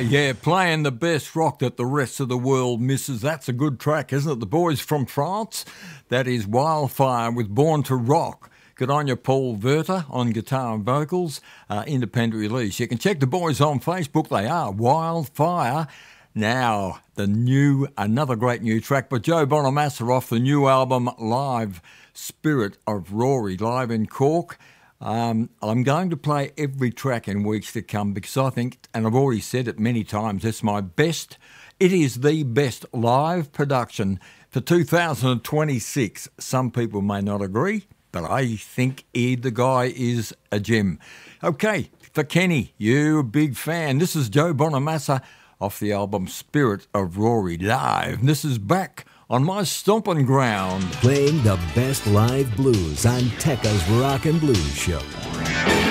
Yeah, playing the best rock that the rest of the world misses. That's a good track, isn't it? The boys from France. That is Wildfire with Born to Rock. Good on you, Paul Verter, on guitar and vocals. Independent release. You can check the boys on Facebook. They are Wildfire. Now, another great new track by Joe Bonamassa off the new album Live, Spirit of Rory, live in Cork. I'm going to play every track in weeks to come because I think, and I've already said it many times, it is the best live production for 2026. Some people may not agree, but I think the guy is a gem. Okay, for Kenny, you a big fan. This is Joe Bonamassa off the album Spirit of Rory live. And this is back on my stomping ground. Playing the best live blues on Tekka's Rock and Blues Show.